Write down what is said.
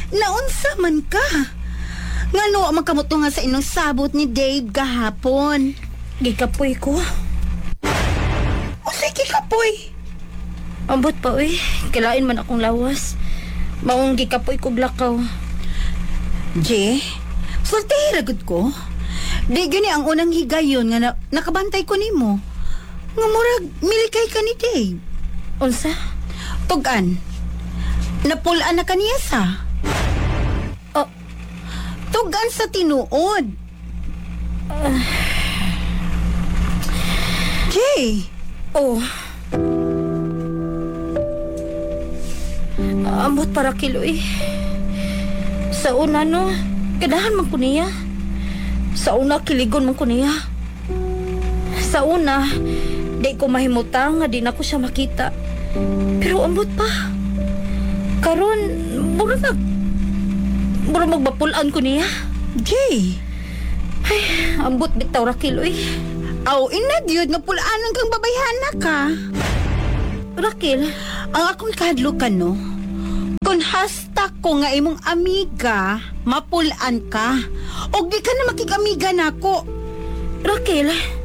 naunsa man ka? Ngano man kamot nga sa inong sabot ni Dave gahapon? Gikapoy ko. O sige kapoy. Ambot pa uy, kilain man akong lawas. Maong gikapoy ko glakaw. Je, sultihira gud ko. Di gani ang unang higayon nga nakabantay ko nimo. Nga murag milikay ka ni Dave. Unsa? Tugan. Napulaan na kaniya sa. Oh, Tugan sa tinuod. Jay. oh. Ambot para kiloy. Sa una no, kadahan man ko niya. Sa una kiligon man ko niya. Sa una, di ko mahimutang nga di na ko siya makita. Pero ambot pa. Karon, mura magbapulan ko niya. Jay. Ay, ambot bitaw ra kiloy. Aw, inadyod nga pulaan kang babayhana ka. Rakil, Ang akong kahadlukan no. Kung hasta ko nga imong amiga, mapulaan ka. O di ka na makikamiga nako. Rakil,